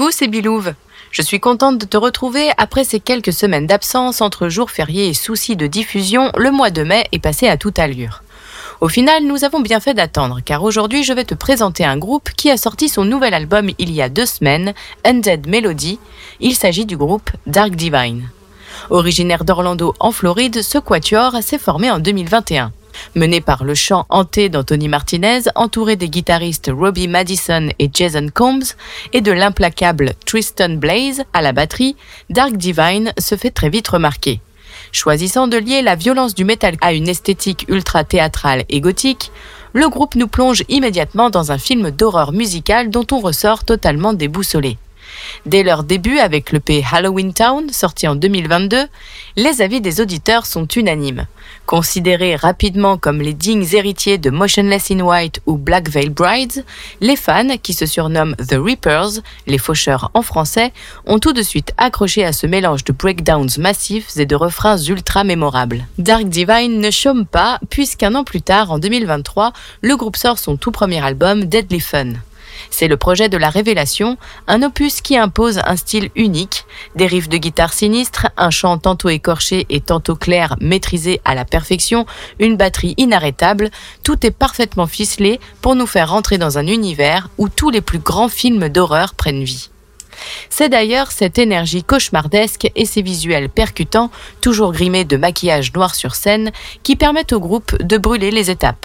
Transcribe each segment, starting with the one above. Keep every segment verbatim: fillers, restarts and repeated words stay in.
Coucou, c'est Bilouve. Je suis contente de te retrouver après ces quelques semaines d'absence entre jours fériés et soucis de diffusion. Le mois de mai est passé à toute allure. Au final, nous avons bien fait d'attendre, car aujourd'hui, je vais te présenter un groupe qui a sorti son nouvel album il y a deux semaines, Undead Melody. Il s'agit du groupe Dark Divine. Originaire d'Orlando en Floride, ce quatuor s'est formé en deux mille vingt et un. Mené par le chant hanté d'Anthony Martinez, entouré des guitaristes Robbie Madison et Jason Combs et de l'implacable Tristan Blaze à la batterie, Dark Divine se fait très vite remarquer. Choisissant de lier la violence du métal à une esthétique ultra théâtrale et gothique, le groupe nous plonge immédiatement dans un film d'horreur musicale dont on ressort totalement déboussolé. Dès leur début avec l'E P Halloween Town, sorti en deux mille vingt-deux, les avis des auditeurs sont unanimes. Considérés rapidement comme les dignes héritiers de Motionless in White ou Black Veil Brides, les fans, qui se surnomment The Reapers, les faucheurs en français, ont tout de suite accroché à ce mélange de breakdowns massifs et de refrains ultra mémorables. Dark Divine ne chôme pas, puisqu'un an plus tard, en deux mille vingt-trois, le groupe sort son tout premier album, Deadly Fun. C'est le projet de la révélation, un opus qui impose un style unique, des riffs de guitare sinistres, un chant tantôt écorché et tantôt clair maîtrisé à la perfection, une batterie inarrêtable, tout est parfaitement ficelé pour nous faire rentrer dans un univers où tous les plus grands films d'horreur prennent vie. C'est d'ailleurs cette énergie cauchemardesque et ces visuels percutants, toujours grimés de maquillage noir sur scène, qui permettent au groupe de brûler les étapes.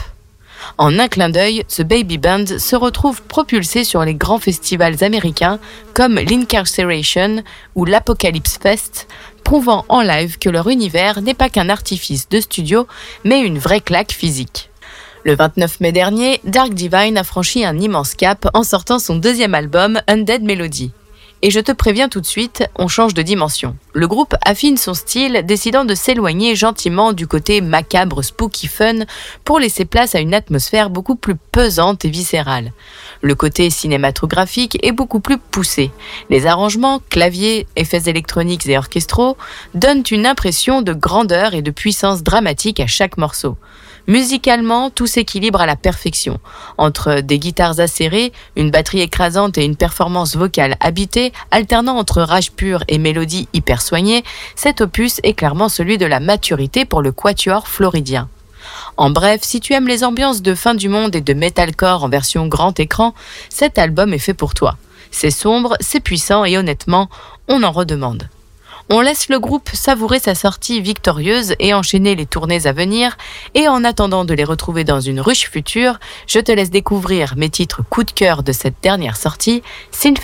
En un clin d'œil, The Baby Band se retrouve propulsé sur les grands festivals américains comme l'Incarceration ou l'Apocalypse Fest, prouvant en live que leur univers n'est pas qu'un artifice de studio, mais une vraie claque physique. Le vingt-neuf mai dernier, Dark Divine a franchi un immense cap en sortant son deuxième album, Undead Melody. Et je te préviens tout de suite, on change de dimension. Le groupe affine son style, décidant de s'éloigner gentiment du côté macabre, spooky fun, pour laisser place à une atmosphère beaucoup plus pesante et viscérale. Le côté cinématographique est beaucoup plus poussé. Les arrangements, claviers, effets électroniques et orchestraux donnent une impression de grandeur et de puissance dramatique à chaque morceau. Musicalement, tout s'équilibre à la perfection. Entre des guitares acérées, une batterie écrasante et une performance vocale habitée, alternant entre rage pure et mélodie hyper soignée, cet opus est clairement celui de la maturité pour le quatuor floridien. En bref, si tu aimes les ambiances de fin du monde et de metalcore en version grand écran, cet album est fait pour toi. C'est sombre, c'est puissant et honnêtement, on en redemande. On laisse le groupe savourer sa sortie victorieuse et enchaîner les tournées à venir, et en attendant de les retrouver dans une ruche future, je te laisse découvrir mes titres coup de cœur de cette dernière sortie,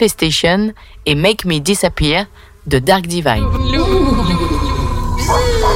Synfestation et Make Me Disappear de Dark Divine.